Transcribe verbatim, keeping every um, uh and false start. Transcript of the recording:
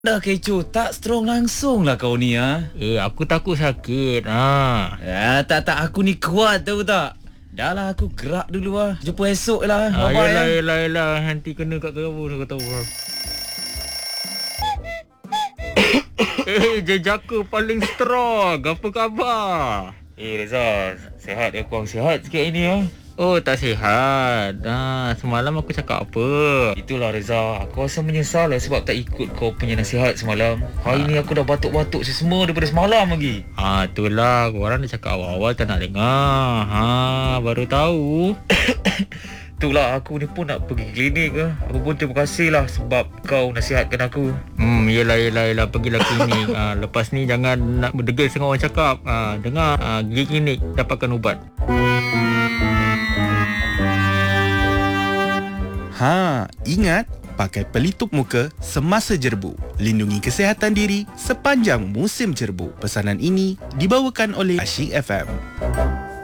Dah kecoh, tak strong langsung lah kau ni ha. Eh, aku takut sakit. Ha. Ya, tak tak aku ni kuat tahu tak. Dah lah aku gerak dulu lah. Jumpa esok lah. Ah, Bye-bye yelah, ya. yelah, yelah. Nanti kena kat kabur, kau tahu. Eh, jejaka paling strong. Apa khabar? Eh Reza, sihat ya kurang sihat sikit ini ya. Oh, tak sihat. Ah, semalam aku cakap apa? Itulah Reza, aku rasa menyesal lah sebab tak ikut kau punya nasihat semalam. Hari ni aku dah batuk-batuk semua daripada semalam lagi. Ah, itulah. Korang dah cakap awal-awal tak nak dengar. Ha, baru tahu. Itulah aku ni pun nak pergi klinik ke. Aku pun terima kasih lah sebab kau nasihatkan aku. Hmm, yelah, yelah, yelah. Pergilah klinik. Ah, lepas ni jangan nak berdegil dengan orang cakap. Ah, dengar, ah, pergi klinik, dapatkan ubat. Ha, ingat pakai pelitup muka semasa jerbu. Lindungi kesihatan diri sepanjang musim jerbu. Pesanan ini dibawakan oleh Asyik F M.